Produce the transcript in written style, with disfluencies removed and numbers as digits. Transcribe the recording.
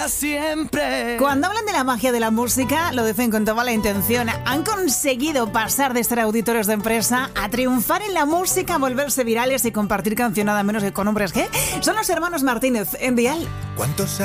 Siempre. Cuando hablan de la magia de la música, lo dicen con toda la intención. Han conseguido pasar de ser auditores de empresa a triunfar en la música, volverse virales y compartir canción nada menos que con hombres G. Son los hermanos Martínez en Dial. ¿Cuántos